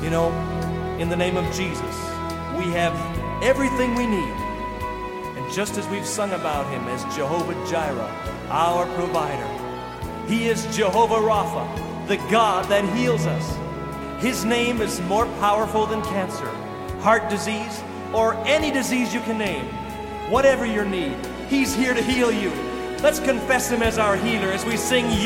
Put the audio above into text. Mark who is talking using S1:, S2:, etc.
S1: You know, in the name of Jesus, we have everything we need. And just as we've sung about him as Jehovah Jireh, our provider, he is Jehovah Rapha, the God that heals us. His name is more powerful than cancer, heart disease, or any disease you can name. Whatever your need, he's here to heal you. Let's confess him as our healer as we sing